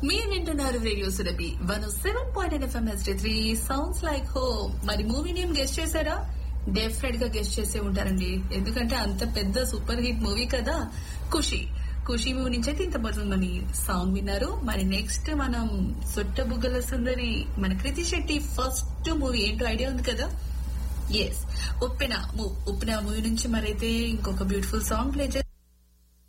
మీరు వింటున్నారు radio Surabhi 107.8 FM HD3 sounds like home. మరి మూవీ నేమ్ గెస్ట్ చేశారా? డెఫినెట్ గా గెస్ట్ చేసే ఉంటారండి, ఎందుకంటే అంత పెద్ద సూపర్ హిట్ మూవీ కదా ఖుషి. ఖుషి మూవీ నుంచి అయితే ఇంత మొదలు సాంగ్ విన్నారు. మరి నెక్స్ట్ మనం సొట్టబుగ్గల సుందరి మన కృతి శెట్టి ఫస్ట్ మూవీ ఏంటో ఐడియా ఉంది కదా? ఎస్, ఉప్పెన మూవీ నుంచి మరైతే ఇంకొక బ్యూటిఫుల్ సాంగ్ ప్లే